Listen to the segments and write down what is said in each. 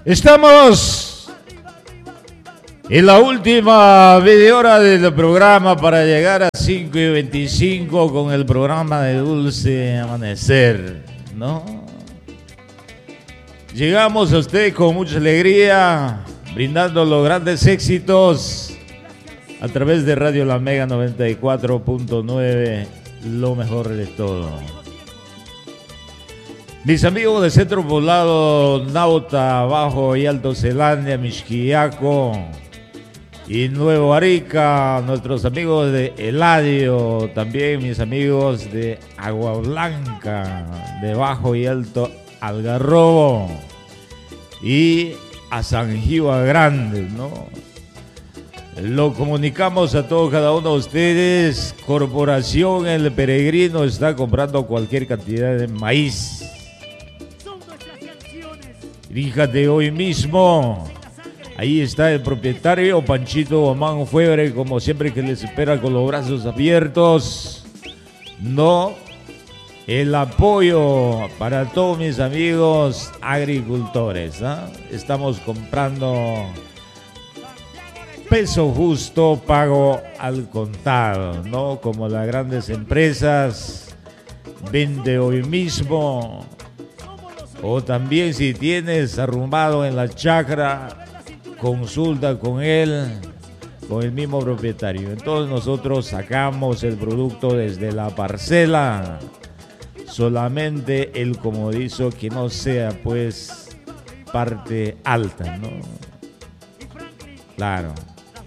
Estamos en la última media hora del programa para llegar a 5:25 con el programa de Dulce Amanecer, ¿no? Llegamos a usted con mucha alegría, brindando los grandes éxitos a través de Radio La Mega 94.9, lo mejor de todo. Mis amigos de Centro Poblado, Nauta, Bajo y Alto Zelandia, Mixquiaco y Nuevo Arica, nuestros amigos de Eladio, también mis amigos de Agua Blanca, de Bajo y Alto Algarrobo y a San Giva Grande, ¿no? Lo comunicamos a todos, cada uno de ustedes. Corporación El Peregrino está comprando cualquier cantidad de maíz. Fíjate hoy mismo. Ahí está el propietario Panchito Omán Fuebre, como siempre, que les espera con los brazos abiertos. No, el apoyo para todos mis amigos agricultores, ¿eh? Estamos comprando peso justo, pago al contado, ¿no? Como las grandes empresas, vende hoy mismo. O también si tienes arrumbado en la chacra, consulta con él, con el mismo propietario. Entonces nosotros sacamos el producto desde la parcela, solamente el comodizo que no sea pues parte alta, ¿no? Claro.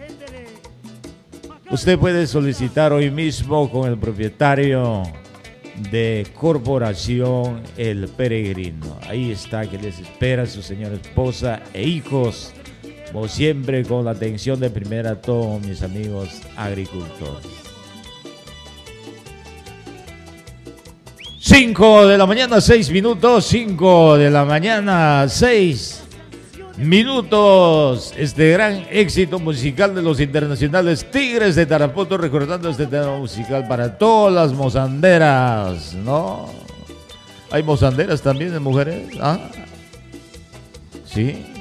Usted puede solicitar hoy mismo con el propietario de Corporación El Peregrino. Ahí está, que les espera su señora esposa e hijos, como siempre, con la atención de primera a todos mis amigos agricultores. 5 de la mañana, 6 minutos. 5 de la mañana, 6 minutos. Este gran éxito musical de los internacionales Tigres de Tarapoto, recordando este tema musical para todas las mozanderas, ¿no? Hay mozanderas también de mujeres, ¿ah? Sí.